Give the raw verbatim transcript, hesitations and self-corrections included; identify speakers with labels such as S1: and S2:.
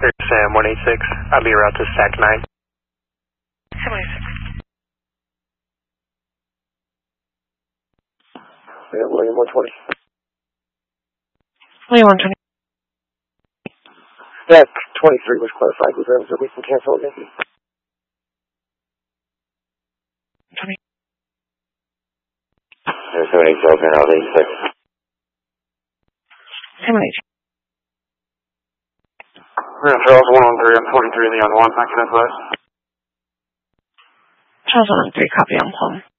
S1: Sam one eight six. I'll be around to Stack nine.
S2: Sam one eight six.
S3: Yeah, William one twenty.
S2: William one twenty.
S3: Stack twenty-three was clarified with them, so we can cancel again.
S2: twenty.
S3: seven eight seven, I'll eight six.
S2: Sam one eight six.
S3: Charles one on three, I'm forty-three, Leon one, back to that place.
S2: Charles one on three, copy on phone.